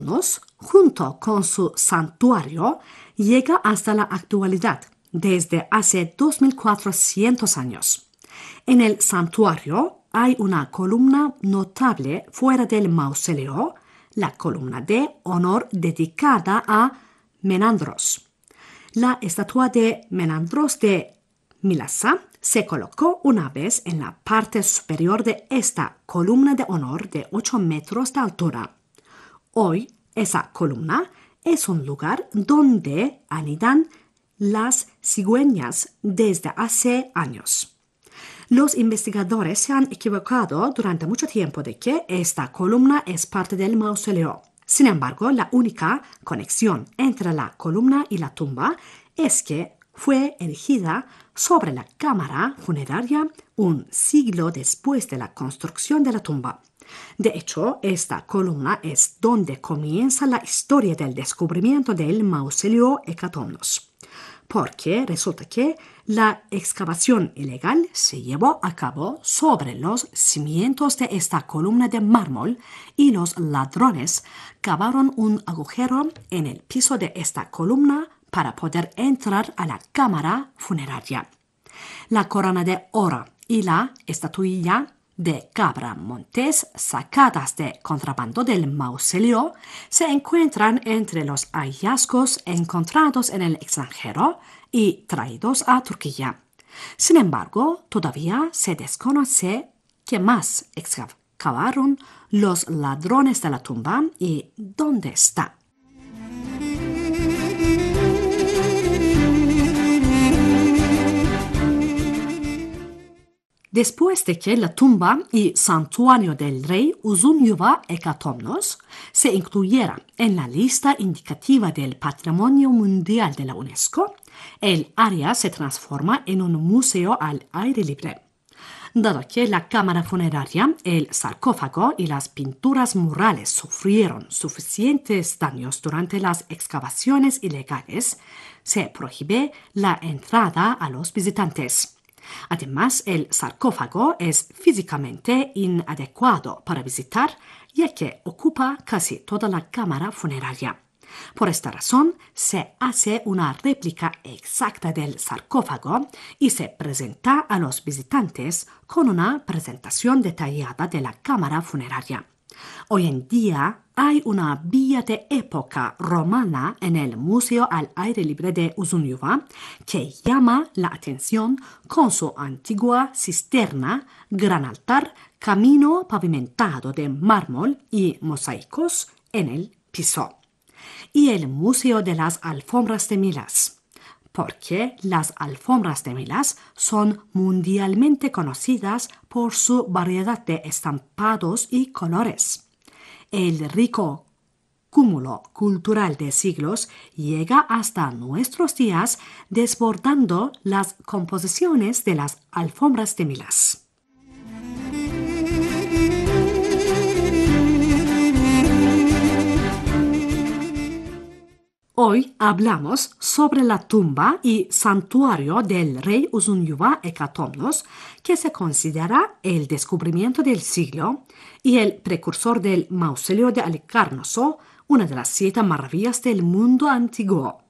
junto con su santuario, llega hasta la actualidad, desde hace 2400 años. En el santuario hay una columna notable fuera del mausoleo, la columna de honor dedicada a Menandros. La estatua de Menandros de Mylassa se colocó una vez en la parte superior de esta columna de honor de 8 metros de altura. Hoy, esa columna es un lugar donde anidan las cigüeñas desde hace años. Los investigadores se han equivocado durante mucho tiempo de que esta columna es parte del mausoleo. Sin embargo, la única conexión entre la columna y la tumba es que fue erigida sobre la cámara funeraria un siglo después de la construcción de la tumba. De hecho, esta columna es donde comienza la historia del descubrimiento del mausoleo Hecatomnos, porque resulta que la excavación ilegal se llevó a cabo sobre los cimientos de esta columna de mármol y los ladrones cavaron un agujero en el piso de esta columna para poder entrar a la cámara funeraria. La corona de oro y la estatuilla de cabra montés sacadas de contrabando del mausoleo se encuentran entre los hallazgos encontrados en el extranjero y traídos a Turquía. Sin embargo, todavía se desconoce qué más excavaron los ladrones de la tumba y dónde está. Después de que la tumba y santuario del rey Uzunyuva Hecatomnos se incluyera en la lista indicativa del Patrimonio Mundial de la UNESCO, el área se transforma en un museo al aire libre. Dado que la cámara funeraria, el sarcófago y las pinturas murales sufrieron suficientes daños durante las excavaciones ilegales, se prohíbe la entrada a los visitantes. Además, el sarcófago es físicamente inadecuado para visitar, ya que ocupa casi toda la cámara funeraria. Por esta razón, se hace una réplica exacta del sarcófago y se presenta a los visitantes con una presentación detallada de la cámara funeraria. Hoy en día hay una villa de época romana en el Museo al Aire Libre de Uzunyuva que llama la atención con su antigua cisterna, gran altar, camino pavimentado de mármol y mosaicos en el piso. Y el Museo de las Alfombras de Milas, porque las alfombras de Milas son mundialmente conocidas por su variedad de estampados y colores. El rico cúmulo cultural de siglos llega hasta nuestros días desbordando las composiciones de las alfombras de Milas. Hoy hablamos sobre la tumba y santuario del rey Uzunyuva Hecatomnos, que se considera el descubrimiento del siglo y el precursor del mausoleo de Halicarnaso, una de las 7 maravillas del mundo antiguo.